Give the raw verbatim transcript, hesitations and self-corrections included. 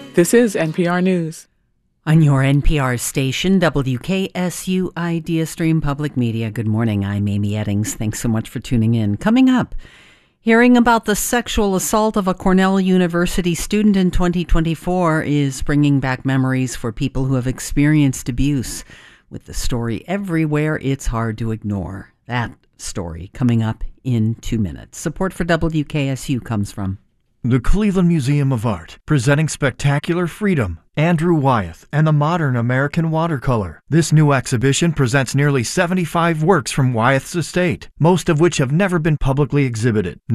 This is N P R News. On your N P R station, W K S U Idea Stream Public Media. Good morning, I'm Amy Eddings. Thanks so much for tuning in. Coming up, hearing about the sexual assault of a Cornell University student in twenty twenty-four is bringing back memories for people who have experienced abuse. With the story everywhere, it's hard to ignore. That story coming up in two minutes. Support for W K S U comes from the Cleveland Museum of Art, presenting Spectacular Freedom, Andrew Wyeth, and the Modern American Watercolor. This new exhibition presents nearly seventy-five works from Wyeth's estate, most of which have never been publicly exhibited.